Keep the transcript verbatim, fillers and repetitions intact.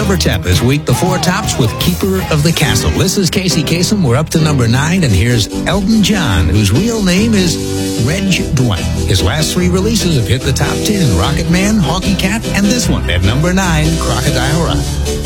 number ten this week, the Four Tops with Keeper of the Castle. This is Casey Kasem. We're up to number nine, and here's Elton John, whose real name is Reg Dwight. His last three releases have hit the top ten, Rocket Man, Honky Cat, and this one at number nine, Crocodile Rock.